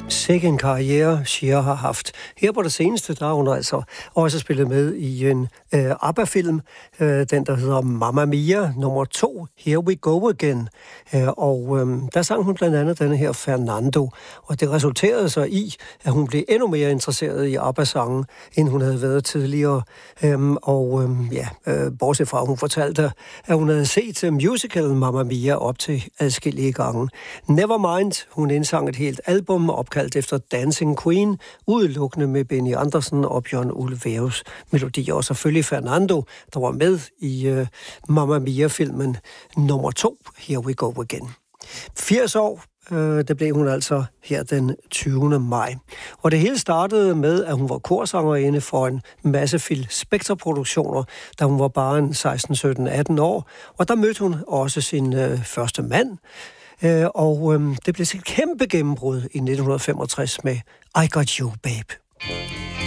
Sikke en karriere, Cher har haft. Her på det seneste, der har hun altså også spillet med i en ABBA-film, den der hedder Mamma Mia, nummer 2, Here We Go Again. Der sang hun blandt andet denne her Fernando, og det resulterede så i, at hun blev endnu mere interesseret i ABBA-sangen, end hun havde været tidligere. Bortset fra, hun fortalte, at hun havde set musicalen Mamma Mia op til adskillige gange. Nevermind, hun indsang et helt album opkaldt efter Dancing Queen, udelukkende med Benny Andersen og Bjørn Ulvaeus melodier, og selvfølgelig Fernando, der var med i Mamma Mia-filmen nummer 2, Here We Go Again. 80 år, det blev hun altså her den 20. maj. Og det hele startede med, at hun var korsangerinde for en masse Phil Spector-produktioner, da hun var bare en 16, 17, 18 år. Og der mødte hun også sin første mand. Det blev et kæmpe gennembrud i 1965 med I Got You, Babe.